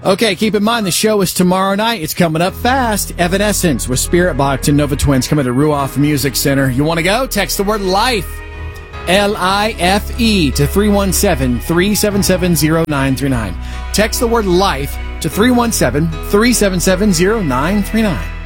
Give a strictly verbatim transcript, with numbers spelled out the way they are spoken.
Okay, keep in mind the show is tomorrow night. It's coming up fast. Evanescence with Spirit Box and Nova Twins coming to Ruoff Music Center. You want to go? Text the word LIFE, L I F E, to three one seven, three seven seven, zero nine three nine. Text the word LIFE to three one seven, three seven seven, zero nine three nine.